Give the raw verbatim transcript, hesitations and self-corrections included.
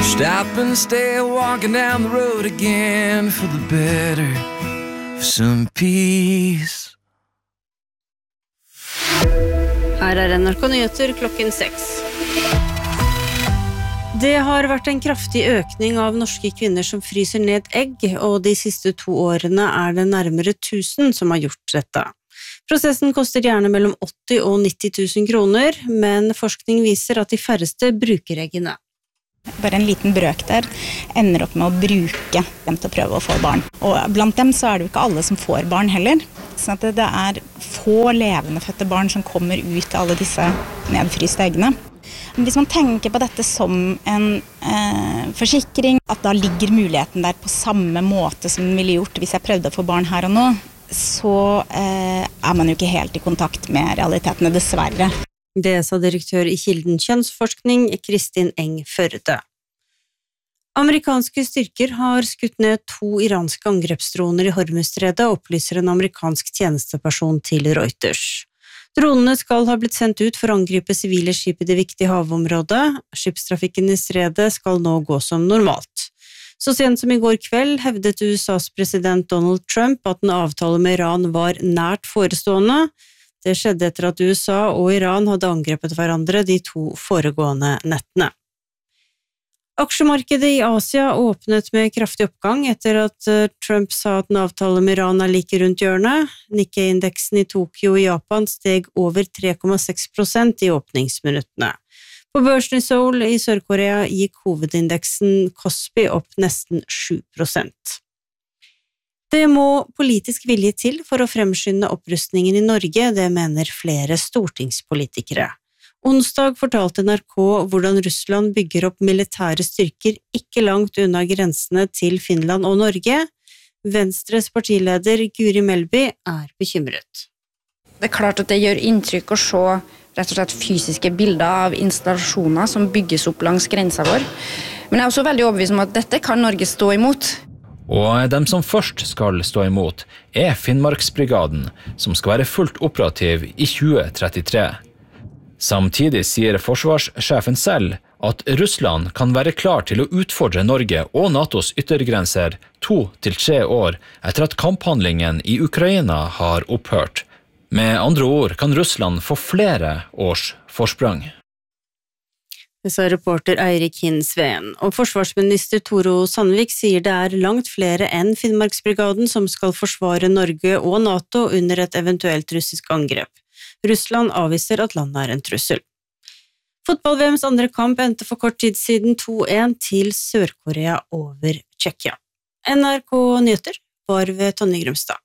Stop and stay walking down the road again for the better, for some peace. Her er N R K Nyheter klokken seks. Det har vært en kraftig økning av norske kvinner som fryser ned egg, og de siste to årene er det nærmere tusen som har gjort dette. Prosessen koster gjerne mellom åtti og nitti tusen kroner, men forskning viser at de færreste bruker eggene. Bare en liten brøk der ender opp med å bruke dem til å prøve å få barn. Og blant dem så er det jo ikke alle som får barn heller. Sånn at det er få levende fødte barn som kommer ut av alle disse nedfryste eggene. Men hvis man tenker på dette som en eh, forsikring, at da ligger muligheten der på samme måte som den ville gjort hvis jeg prøvde å få barn her og nå, så eh, er man jo ikke helt i kontakt med realitetene, dessverre. Det sa direktør i Kilden kjønnsforskning, Kristin Eng Førde. Amerikanske styrker har skutt ned to iranske angrepsdroner i Hormuzstredet, opplyser en amerikansk tjenesteperson til Reuters. Dronene skal ha blitt sendt ut for å angripe sivile skip i det viktige havområdet. Skipstrafikken i stredet skal nå gå som normalt. Så sent som i går kveld hevdet U S A's president Donald Trump at en avtale med Iran var nært forestående. Det skjedde etter at U S A og Iran hadde angrepet hverandre de to foregående nettene. Aksjemarkedet i Asia åpnet med kraftig oppgang etter at Trump sa at en avtale med Iran er like rundt hjørnet. Nikkei-indeksen i Tokyo i Japan steg over tre komma seks prosent i åpningsminuttene. På børsen i Seoul i Sør-Korea gikk hovedindeksen Kospi opp nesten sju prosent. Det må politisk vilje til for å fremskynde opprustningen i Norge, det mener flere stortingspolitikere. Onsdag fortalte N R K hvordan Russland bygger opp militære styrker ikke langt unna grensene til Finland og Norge. Venstres partileder Guri Melby er bekymret. Det er klart at det gjør inntrykk å se rett og slett fysiske bilder av installasjoner som bygges opp langs grensa vår. Men jeg er også veldig overbevist om at dette kan Norge stå imot. Og dem som først skal stå imot er Finnmarksbrigaden, som skal være fullt operativ i tjue trettitre. Samtidig sier forsvarssjefen selv at Russland kan være klar til å utfordre Norge og NATOs yttergrenser to til tre år etter at kamphandlingen i Ukraina har opphørt. Med andre ord kan Russland få flere års forsprang. Det sa reporter Eirik Hinsveen, og forsvarsminister Toro Sandvik sier det er langt flere enn Finnmarksbrigaden som skal forsvare Norge og NATO under et eventuelt russisk angrep. Russland avviser at landet er en trussel. Fotball-V M's andre kamp endte for kort tid siden to én til Sør-Korea over Tsjekkia. N R K Nyheter var ved Tonje Grumstad.